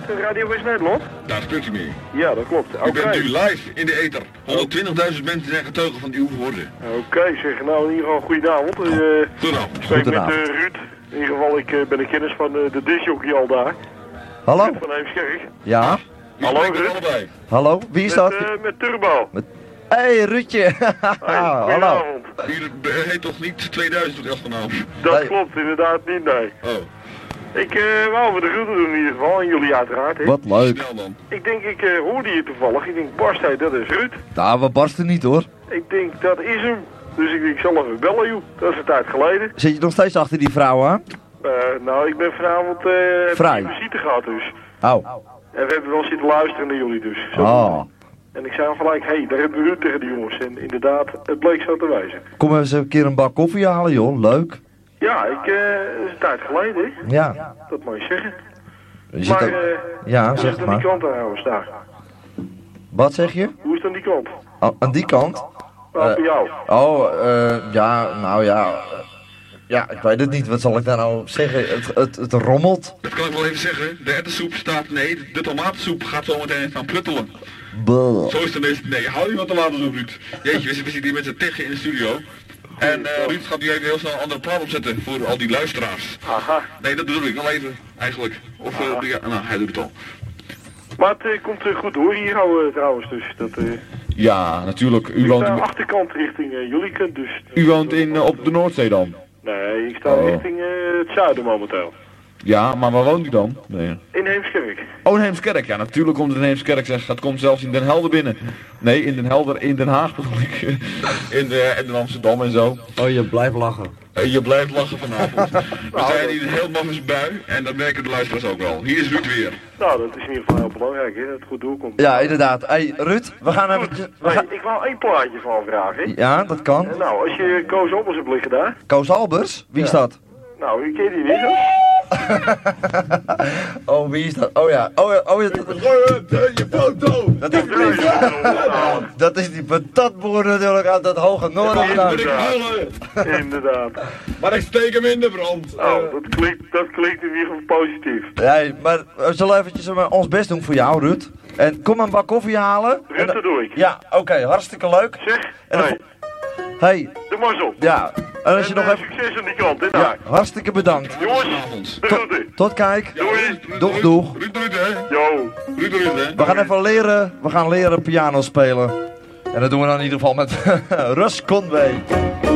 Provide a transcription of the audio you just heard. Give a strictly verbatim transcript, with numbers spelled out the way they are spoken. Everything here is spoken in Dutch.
Radio West-Nederland? Daar spreekt u mee. Ja, dat klopt. Oké. U bent nu live in de ether. honderdtwintigduizend mensen zijn getuigen van uw woorden. Oké, zeg. Nou, in ieder geval goedenavond. Uh, Goedenavond. Ik spreek met uh, Goedenavond. Ruud. In ieder geval, ik uh, ben een kennis van uh, de disjockey al daar. Hallo? Ruud van Heemskerk. Ja? U Hallo, spreekt met Ruud. allebei. Hallo? Wie is Met, dat? uh, met Turbo. Hé, hey, Ruudje. Hey, Hallo. goedenavond. U heet toch niet tweeduizend op achternaam? Dat Nee. klopt inderdaad niet, nee. Oh, Ik uh, wou me de groeten doen in ieder geval, en jullie uiteraard. Hè. Wat leuk. snel dan. Ik denk, ik uh, hoorde je toevallig. Ik denk, Barst, hey, dat is Ruud. Nou, we barsten niet hoor. Ik denk, dat is hem. Dus ik denk, ik zal even bellen, joh. Dat is een tijd geleden. Zit je nog steeds achter die vrouw aan? Uh, nou, ik ben vanavond uh, Vrij. visite gehad dus. Oh. En we hebben wel zitten luisteren naar jullie dus. Zo. Oh. En ik zei al gelijk, hé, hey, daar hebben we Ruud tegen die jongens. En inderdaad, het bleek zo te wijzen. Kom eens een keer een bak koffie halen joh. Leuk. Ja, ik, uh, dat is een tijd geleden, hè. Ja. Dat mag je zeggen. Je zit Maar, ook- uh, Ja, hoe is zeg het aan maar. die kant trouwens daar? Wat zeg je? Hoe is het aan die kant? Oh, aan die kant? Nou, Eh, bij jou. Oh, eh, ja, nou ja. eh, Ja, ik weet het niet. Wat zal ik daar nou zeggen? Het, het, het rommelt. Dat kan ik wel even zeggen. De erwtensoep staat, nee, de tomatensoep gaat zo meteen gaan pruttelen. Buh. Zo is het ineens, nee, hou je wat tomatensoep, Ruud. Jeetje, we zitten hier met z'n tegen in de studio. En uh, Ruud gaat nu even heel snel een andere plaat opzetten voor al die luisteraars. Aha. Nee, dat bedoel ik wel even, eigenlijk. Of, uh, ja, nou, hij doet het al. Maar het uh, komt uh, goed hoor hier uh, trouwens. Dus dat, uh, Ja, natuurlijk. U ik woont, sta achterkant richting uh, jullie kant dus. u woont in, eh, op de Noordzee dan? Nee, ik sta Oh. richting uh, het zuiden momenteel. Ja, maar waar woont u dan? Nee. In Heemskerk. Oh, in Heemskerk. Ja, natuurlijk komt het in Heemskerk. Zeg, het komt zelfs in Den Helder binnen. Nee, in Den Helder, in Den Haag bedoel ik. In, uh, in Amsterdam en zo. Oh, je blijft lachen. Uh, je blijft lachen vanavond. We zijn hier heel maffes bui en dat merken de luisteraars ook wel. Hier is Ruud weer. Nou, dat is in ieder geval heel belangrijk hè, dat het goed doorkomt. Ja, inderdaad. Hey, Ruud, we gaan even... Goed, We hey, gaan... ik wou één plaatje van vragen. Hè. Ja, dat kan. En nou, als je Koos Oppers hebt liggen daar. Koos Albers? Wie is Ja. dat? Nou, u kent die niet hoor. Oh, wie is dat? Oh ja. Oh, ja. Oh, ja. Dat, Je foto! dat is die, dat is die patatboer natuurlijk uit het hoge noorden. vandaan. Inderdaad. Maar ik steek hem in de brand. Nou, dat klinkt, dat klinkt in ieder geval positief. Ja, maar we zullen eventjes eh, ons best doen voor jou, Ruud. En kom een bak koffie halen. En Ruud, dan- dat doe ik. Ja, oké, hartstikke leuk. Zeg, En dan- hey, Hey, de mazzel. ja. En als je En, nog eh, even... succes aan die kant, hè Ja, daar. hartstikke bedankt. Jongens, Vanavond. de groeten. Tot kijk. Doei. Doeg, doeg. Ruud, Ruud, hè? Yo. Ruud, Ruud, hè? We gaan even leren, we gaan leren piano spelen. En dat doen we dan in ieder geval met Russ Conway.